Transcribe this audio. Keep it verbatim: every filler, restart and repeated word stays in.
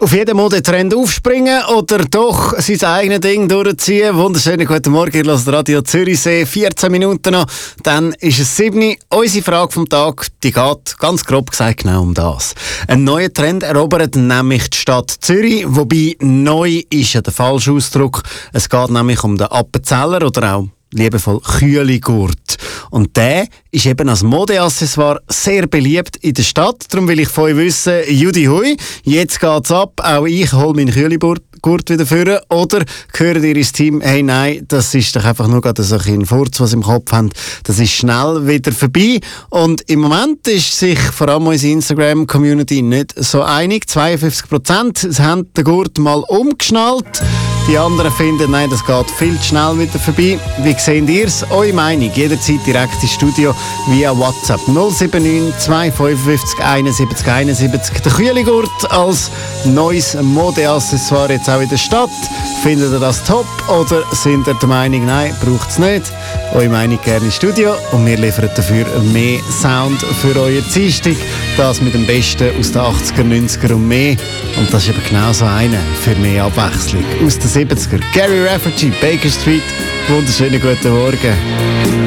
Auf jeden Modetrend aufspringen oder doch sein eigenes Ding durchziehen. Wunderschönen guten Morgen, ihr hört Radio Zürichsee, vierzehn Minuten noch, dann ist es sieben. Unsere Frage vom Tag, die geht ganz grob gesagt genau um das. Ein neuer Trend erobert nämlich die Stadt Zürich, wobei neu ist ja der falsche Ausdruck. Es geht nämlich um den Appenzeller oder auch liebevoll Kühligurt. Und der ist eben als Modeaccessoire sehr beliebt in der Stadt. Darum will ich von euch wissen, Judy Hui, jetzt geht's ab, auch ich hole meinen Kühligurt wieder vor. Oder gehört ihr ins Team, hey nein, das ist doch einfach nur gerade so ein Furz, was sie im Kopf haben. Das ist schnell wieder vorbei. Und im Moment ist sich vor allem unsere Instagram-Community nicht so einig. zweiundfünfzig Prozent haben den Gurt mal umgeschnallt. Die anderen finden, nein, das geht viel zu schnell wieder vorbei. Wie seht ihr es? Eure Meinung jederzeit direkt ins Studio via WhatsApp null sieben neun zwei fünf fünf eins sieben eins sieben. Der Kühligurt als neues Modeaccessoire jetzt auch in der Stadt. Findet ihr das top oder sind ihr der Meinung, nein, braucht es nicht? Eure Meinung gerne ins Studio und wir liefern dafür mehr Sound für euer Dienstag. Das mit dem Besten aus den achtziger, neunziger und mehr. Und das ist eben genau so einer für mehr Abwechslung. Aus den siebziger, Gary Rafferty, Baker Street. Wunderschönen guten Morgen.